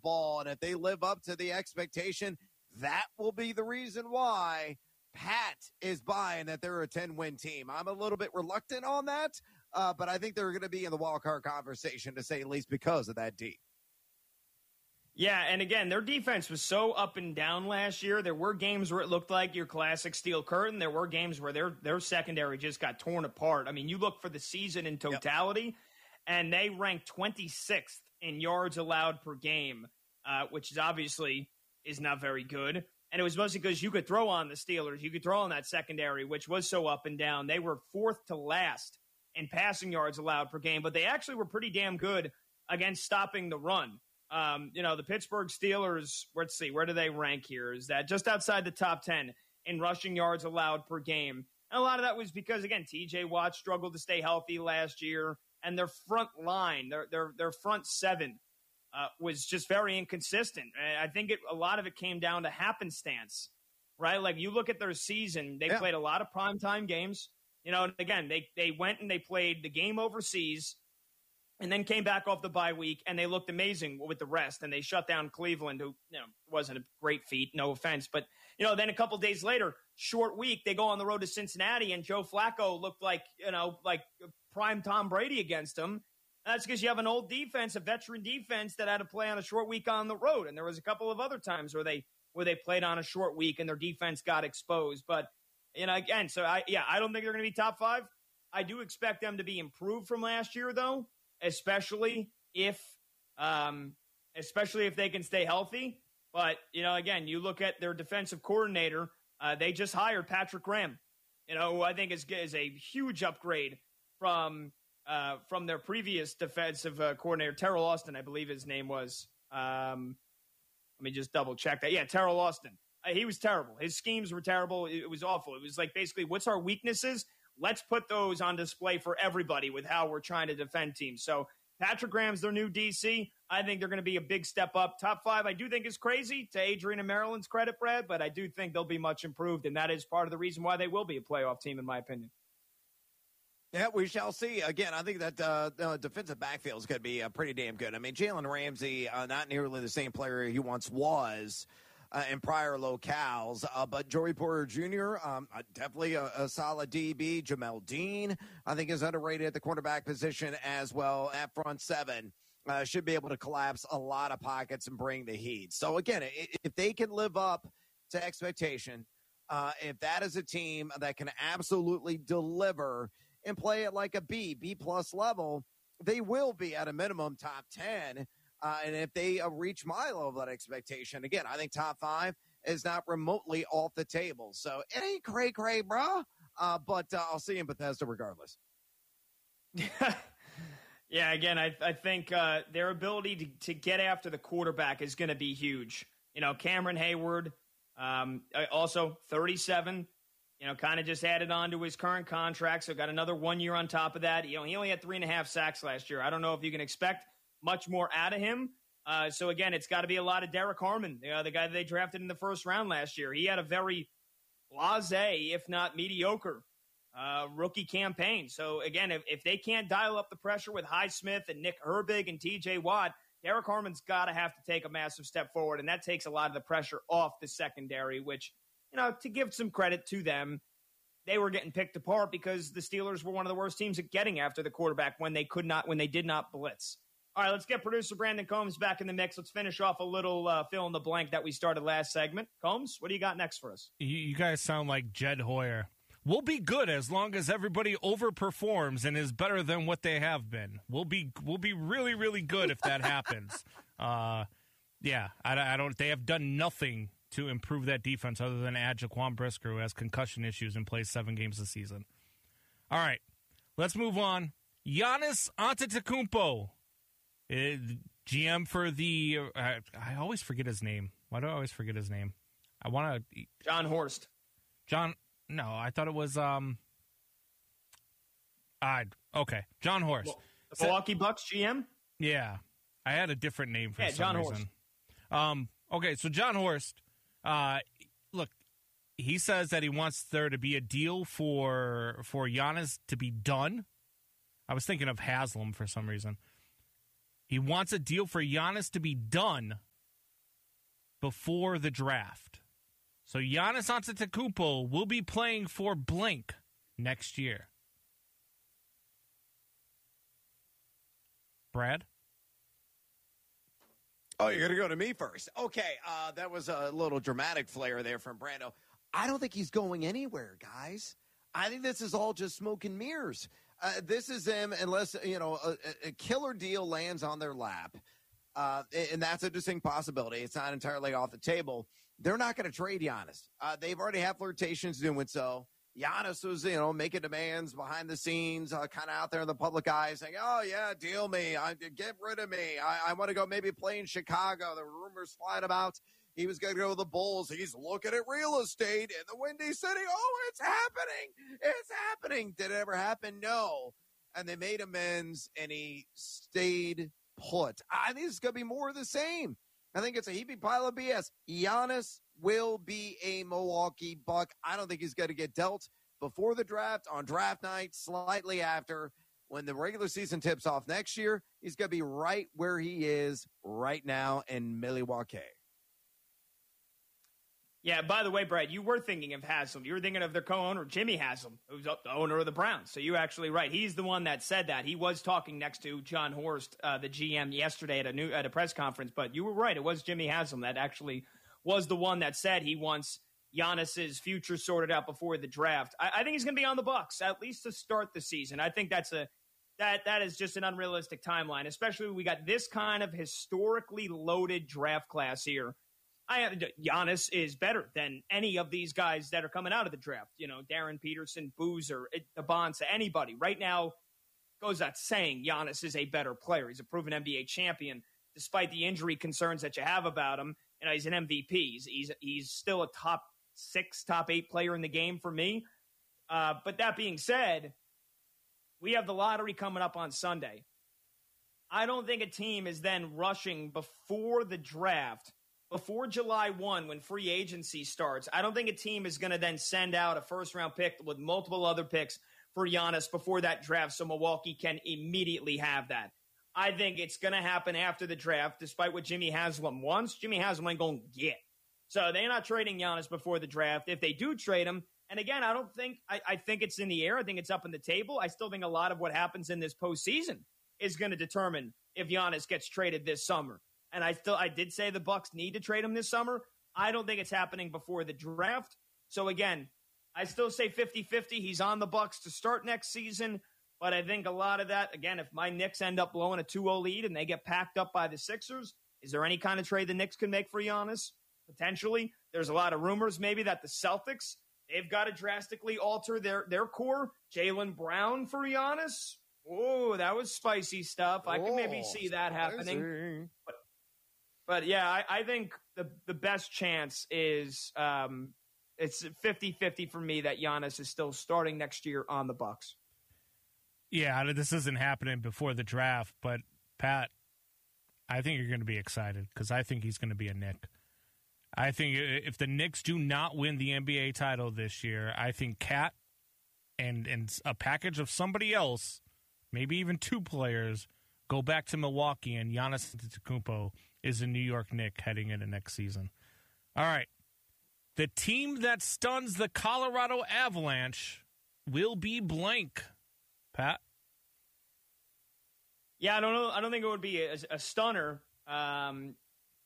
ball. And if they live up to the expectation, that will be the reason why Pat is buying that they're a 10-win team. I'm a little bit reluctant on that, but I think they're going to be in the wild card conversation, to say at least, because of that D. Yeah, and again, their defense was so up and down last year. There were games where it looked like your classic steel curtain. There were games where their secondary just got torn apart. I mean, you look for the season in totality, and they ranked 26th in yards allowed per game, which is obviously is not very good. And it was mostly because you could throw on the Steelers. You could throw on that secondary, which was so up and down. They were fourth to last in passing yards allowed per game, but they actually were pretty damn good against stopping the run. The Pittsburgh Steelers, let's see, where do they rank here? Is that just outside the top 10 in rushing yards allowed per game? And a lot of that was because, again, TJ Watt struggled to stay healthy last year, and their front line, their front seven, was just very inconsistent. I think a lot of it came down to happenstance, right? Like, you look at their season, they played a lot of primetime games. And again, they went and they played the game overseas and then came back off the bye week, and they looked amazing with the rest, and they shut down Cleveland, who wasn't a great feat, no offense. But, then a couple days later, short week, they go on the road to Cincinnati, and Joe Flacco looked like prime Tom Brady against him. That's because you have an old defense, a veteran defense that had to play on a short week on the road. And there was a couple of other times where they played on a short week and their defense got exposed. But, again, so I don't think they're going to be top 5. I do expect them to be improved from last year, though, especially if they can stay healthy. But, again, you look at their defensive coordinator, they just hired Patrick Graham, who I think is a huge upgrade from their previous defensive coordinator, Terrell Austin, I believe his name was. Let me just double check that. Yeah, Terrell Austin. He was terrible. His schemes were terrible. It was awful. It was like, basically, what's our weaknesses? Let's put those on display for everybody with how we're trying to defend teams. So Patrick Graham's their new DC. I think they're going to be a big step up. Top 5, I do think is crazy, to Adrian and Maryland's credit, Brad, but I do think they'll be much improved, and that is part of the reason why they will be a playoff team, in my opinion. Yeah, we shall see. Again, I think that the defensive backfield is going to be pretty damn good. I mean, Jalen Ramsey, not nearly the same player he once was in prior locales, but Joey Porter Jr., definitely a solid DB. Jamel Dean, I think, is underrated at the quarterback position as well. At front seven, should be able to collapse a lot of pockets and bring the heat. So, again, if they can live up to expectation, if that is a team that can absolutely deliver and play at like a B-plus level, they will be at a minimum top 10. And if they reach my level of that expectation, again, I think top 5 is not remotely off the table. So it ain't cray-cray, bro. But I'll see you in Bethesda regardless. Yeah, again, I think their ability to get after the quarterback is going to be huge. Cameron Hayward, also 37, kind of just added on to his current contract, so got another 1 year on top of that. He only had 3.5 sacks last year. I don't know if you can expect much more out of him. So, again, it's got to be a lot of Derek Harmon, the guy that they drafted in the first round last year. He had a very blasé, if not mediocre, rookie campaign. So, again, if they can't dial up the pressure with Highsmith and Nick Herbig and TJ Watt, Derek Harmon's got to have to take a massive step forward, and that takes a lot of the pressure off the secondary, which, to give some credit to them, they were getting picked apart because the Steelers were one of the worst teams at getting after the quarterback when they did not blitz. All right, let's get producer Brandon Combs back in the mix. Let's finish off a little fill in the blank that we started last segment. Combs, what do you got next for us? You guys sound like Jed Hoyer. We'll be good as long as everybody overperforms and is better than what they have been. We'll be really, really good if that happens. I don't. They have done nothing to improve that defense other than add Jaquan Brisker, who has concussion issues and plays 7 games this season. All right, let's move on. Giannis Antetokounmpo, GM for the I always forget his name. Why do I always forget his name? I want to John Horst. No, I thought it was John Horst. The Milwaukee Bucks GM? Yeah. I had a different name for some John reason. Horst. Okay, so John Horst, look, he says that he wants there to be a deal for Giannis to be done. I was thinking of Haslam for some reason. He wants a deal for Giannis to be done before the draft. So Giannis Antetokounmpo will be playing for blank next year. Brad? Oh, you're going to go to me first. Okay, that was a little dramatic flair there from Brando. I don't think he's going anywhere, guys. I think this is all just smoke and mirrors. This is him unless, a killer deal lands on their lap. And that's a distinct possibility. It's not entirely off the table. They're not going to trade Giannis. They've already had flirtations doing so. Giannis was, making demands behind the scenes, kind of out there in the public eye saying, oh, yeah, deal me. Get rid of me. I want to go maybe play in Chicago. There were rumors flying about he was going to go to the Bulls. He's looking at real estate in the Windy City. Oh, it's happening. It's happening. Did it ever happen? No. And they made amends, and he stayed put. I think it's going to be more of the same. I think it's a heaping pile of BS. Giannis will be a Milwaukee Buck. I don't think he's going to get dealt before the draft, on draft night, slightly after. When the regular season tips off next year, he's going to be right where he is right now in Milwaukee. Yeah, by the way, Brad, you were thinking of Haslam. You were thinking of their co-owner, Jimmy Haslam, who's the owner of the Browns. So you're actually right. He's the one that said that. He was talking next to John Horst, the GM, yesterday at a press conference. But you were right. It was Jimmy Haslam that actually was the one that said he wants Giannis's future sorted out before the draft. I think he's going to be on the Bucks, at least to start the season. I think that is just an unrealistic timeline, especially when we got this kind of historically loaded draft class here. Giannis is better than any of these guys that are coming out of the draft. Darren Peterson, Boozer, Bonsa, anybody. Right now, goes that saying, Giannis is a better player. He's a proven NBA champion, despite the injury concerns that you have about him. He's an MVP. He's still a top 6, top 8 player in the game for me. But that being said, we have the lottery coming up on Sunday. I don't think a team is then rushing before the draft. Before July 1, when free agency starts, I don't think a team is going to then send out a first-round pick with multiple other picks for Giannis before that draft so Milwaukee can immediately have that. I think it's going to happen after the draft, despite what Jimmy Haslam wants. Jimmy Haslam ain't going to get. So they're not trading Giannis before the draft. If they do trade him, and again, I think it's in the air. I think it's up on the table. I still think a lot of what happens in this postseason is going to determine if Giannis gets traded this summer. And I did say the Bucks need to trade him this summer. I don't think it's happening before the draft. So again, I still say 50-50. He's on the Bucks to start next season. But I think a lot of that, again, if my Knicks end up blowing a 2-0 lead and they get packed up by the Sixers, is there any kind of trade the Knicks can make for Giannis? Potentially. There's a lot of rumors maybe that the Celtics, they've got to drastically alter their core. Jaylen Brown for Giannis. Oh, that was spicy stuff. I can maybe see that happening. But yeah, I think the best chance is it's 50-50 for me that Giannis is still starting next year on the Bucks. Yeah, this isn't happening before the draft, but Pat, I think you're going to be excited because I think he's going to be a Knick. I think if the Knicks do not win the NBA title this year, I think Cat and a package of somebody else, maybe even 2 players, go back to Milwaukee and Giannis Antetokounmpo is a New York Knick heading into next season. All right. The team that stuns the Colorado Avalanche will be blank. Pat? Yeah, I don't know. I don't think it would be a stunner because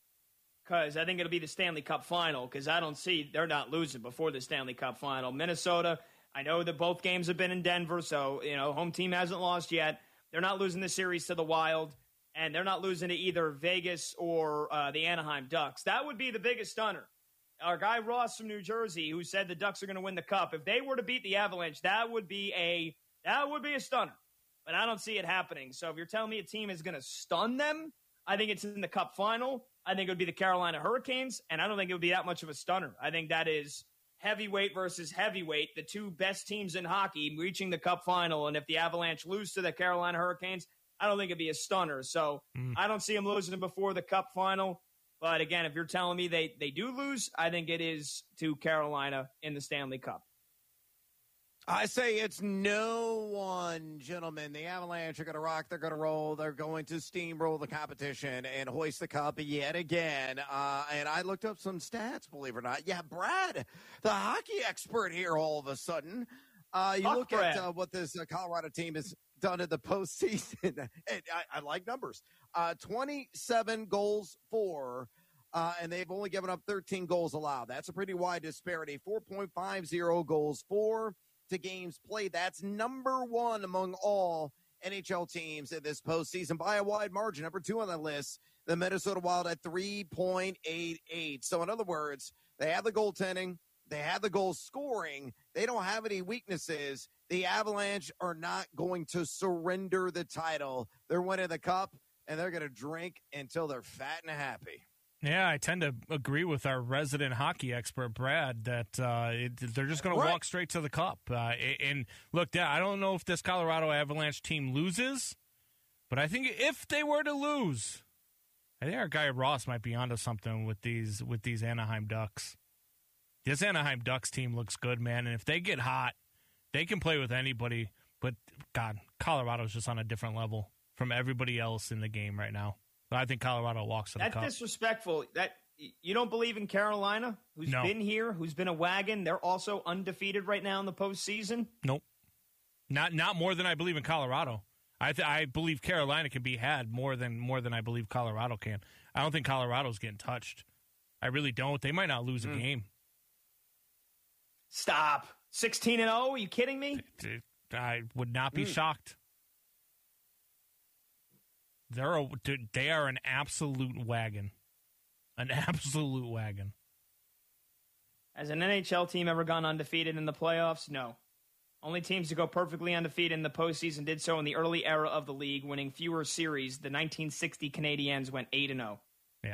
I think it'll be the Stanley Cup final because I don't see they're not losing before the Stanley Cup final. Minnesota, I know that both games have been in Denver, so, home team hasn't lost yet. They're not losing the series to the Wild. And they're not losing to either Vegas or the Anaheim Ducks. That would be the biggest stunner. Our guy Ross from New Jersey, who said the Ducks are going to win the Cup, if they were to beat the Avalanche, that would be a stunner. But I don't see it happening. So if you're telling me a team is going to stun them, I think it's in the Cup final. I think it would be the Carolina Hurricanes, and I don't think it would be that much of a stunner. I think that is heavyweight versus heavyweight, the 2 best teams in hockey reaching the Cup final. And if the Avalanche lose to the Carolina Hurricanes, I don't think it'd be a stunner. So I don't see them losing before the Cup final. But again, if you're telling me they do lose, I think it is to Carolina in the Stanley Cup. I say it's no one, gentlemen. The Avalanche are going to rock. They're going to roll. They're going to steamroll the competition and hoist the cup yet again. And I looked up some stats, believe it or not. Yeah, Brad, the hockey expert here all of a sudden. You look at what this Colorado team has done in the postseason. And I like numbers. 27 goals for, and they've only given up 13 goals allowed. That's a pretty wide disparity. 4.50 goals for to games played. That's number one among all NHL teams in this postseason by a wide margin. Number two on the list, the Minnesota Wild at 3.88. So in other words, they have the goaltending, they have the goal scoring, they don't have any weaknesses. The Avalanche are not going to surrender the title. They're winning the cup, and they're going to drink until they're fat and happy. Yeah, I tend to agree with our resident hockey expert, Brad, that they're just going to walk straight to the cup. And look, I don't know if this Colorado Avalanche team loses, but I think if they were to lose, I think our guy Ross might be onto something with these Anaheim Ducks. This Anaheim Ducks team looks good, man, and if they get hot, they can play with anybody. But, God, Colorado's just on a different level from everybody else in the game right now. But I think Colorado walks to the cup. That's disrespectful. That you don't believe in Carolina, who's been here, who's been a wagon. They're also undefeated right now in the postseason. Nope, not more than I believe in Colorado. I believe Carolina can be had more than I believe Colorado can. I don't think Colorado's getting touched. I really don't. They might not lose a game. Stop. 16-0? Are you kidding me? I would not be shocked. They are an absolute wagon. An absolute wagon. Has an NHL team ever gone undefeated in the playoffs? No. Only teams to go perfectly undefeated in the postseason did so in the early era of the league, winning fewer series. The 1960 Canadiens went 8-0. Yeah.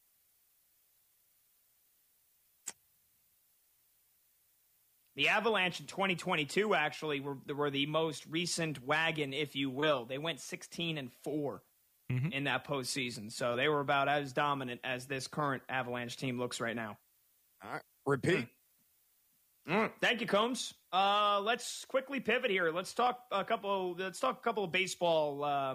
The Avalanche in 2022 actually were the most recent wagon, if you will. They went 16-4. In that postseason. So they were about as dominant as this current Avalanche team looks right now. All right. Repeat. Thank you, Combs. Let's quickly pivot here. Let's talk a couple of baseball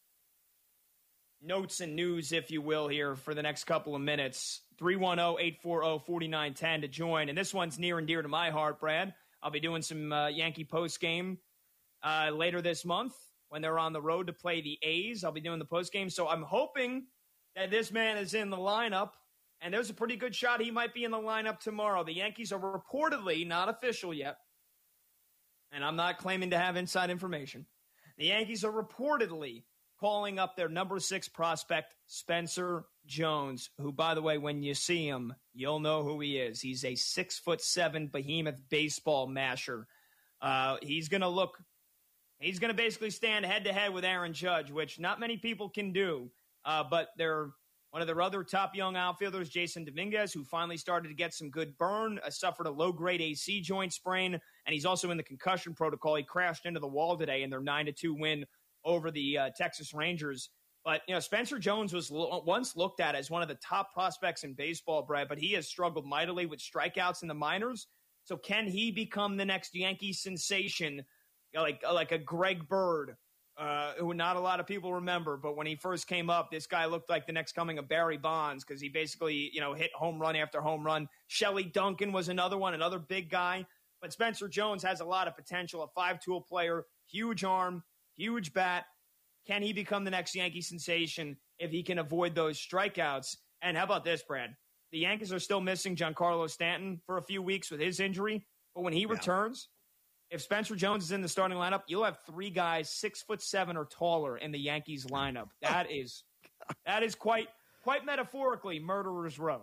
notes and news, if you will, here for the next couple of minutes. 310-840-4910 to join. And this one's near and dear to my heart, Brad. I'll be doing some Yankee post-game later this month. When they're on the road to play the A's, I'll be doing the postgame. So I'm hoping that this man is in the lineup, and there's a pretty good shot he might be in the lineup tomorrow. The Yankees are reportedly, not official yet, and I'm not claiming to have inside information. The Yankees are reportedly calling up their number 6 prospect, Spencer Jones, who, by the way, when you see him, you'll know who he is. He's a 6'7" behemoth baseball masher. He's going to basically stand head-to-head with Aaron Judge, which not many people can do. But one of their other top young outfielders, Jason Dominguez, who finally started to get some good burn, suffered a low-grade AC joint sprain, and he's also in the concussion protocol. He crashed into the wall today in their 9-2 win over the Texas Rangers. But, Spencer Jones was once looked at as one of the top prospects in baseball, Brad, but he has struggled mightily with strikeouts in the minors. So can he become the next Yankee sensation, like a Greg Bird, who not a lot of people remember, but when he first came up, this guy looked like the next coming of Barry Bonds because he basically, hit home run after home run. Shelley Duncan was another one, another big guy. But Spencer Jones has a lot of potential, a 5-tool player, huge arm, huge bat. Can he become the next Yankee sensation if he can avoid those strikeouts? And how about this, Brad? The Yankees are still missing Giancarlo Stanton for a few weeks with his injury, but when he returns, if Spencer Jones is in the starting lineup, you'll have 3 guys 6'7" or taller in the Yankees lineup. That is quite metaphorically murderer's row.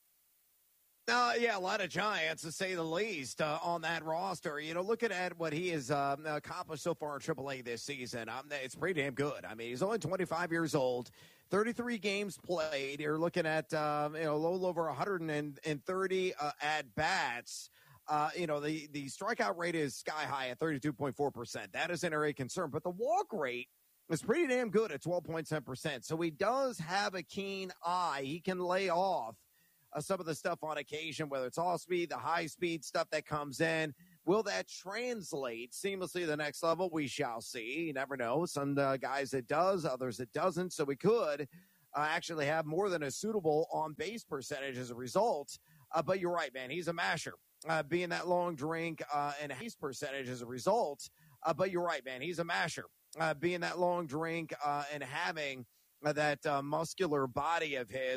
Yeah, a lot of giants, to say the least, on that roster. Looking at what he has accomplished so far in AAA this season, it's pretty damn good. I mean, he's only 25 years old, 33 games played. You're looking at a little over 130 at-bats. The strikeout rate is sky high at 32.4%. That isn't a concern, but the walk rate is pretty damn good at 12.7%. So he does have a keen eye. He can lay off some of the stuff on occasion, whether it's off speed, the high speed stuff that comes in. Will that translate seamlessly to the next level? We shall see. You never know. Some guys it does, others it doesn't. So we could actually have more than a suitable on-base percentage as a result. But you're right, man. He's a masher. Being that long drink and base percentage as a result. But you're right, man. He's a masher. Being that long drink and having that muscular body of his.